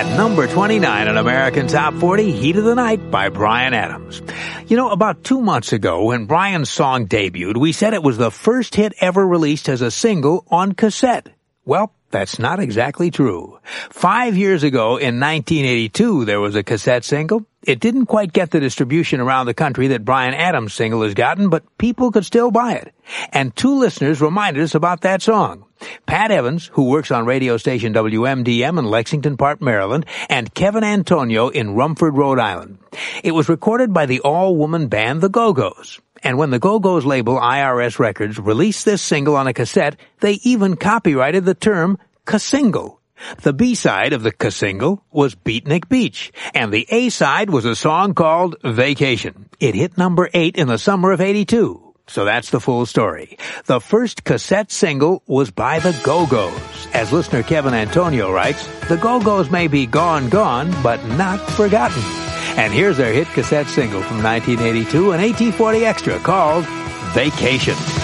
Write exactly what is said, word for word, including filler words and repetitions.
At number twenty-nine on American Top forty, Heat of the Night by Bryan Adams. You know, about two months ago, when Bryan's song debuted, we said it was the first hit ever released as a single on cassette. Well, that's not exactly true. Five years ago, in nineteen eighty-two, there was a cassette single. It didn't quite get the distribution around the country that Bryan Adams' single has gotten, but people could still buy it. And two listeners reminded us about that song. Pat Evans, who works on radio station W M D M in Lexington Park, Maryland, and Kevin Antonio in Rumford, Rhode Island. It was recorded by the all-woman band The Go-Go's. And when the Go-Go's label I R S Records released this single on a cassette, they even copyrighted the term Casingle. The B-side of the Casingle was Beatnik Beach, and the A-side was a song called Vacation. It hit number eight in the summer of eighty-two. So that's the full story. The first cassette single was by the Go-Go's. As listener Kevin Antonio writes, the Go-Go's may be gone, gone, but not forgotten. And here's their hit cassette single from nineteen eighty-two, an A T forty Extra called Vacation.